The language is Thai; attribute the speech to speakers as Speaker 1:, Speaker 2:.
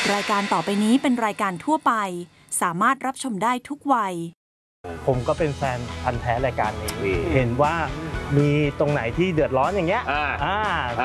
Speaker 1: รายการต่อไปนี้เป็นรายการทั่วไปสามารถรับชมได้ทุกวัย
Speaker 2: ผมก็เป็นแฟนพันธุ์แท้รายการนี้เห็นว่ามีตรงไหนที่เดือดร้อนอย่างเงี้ย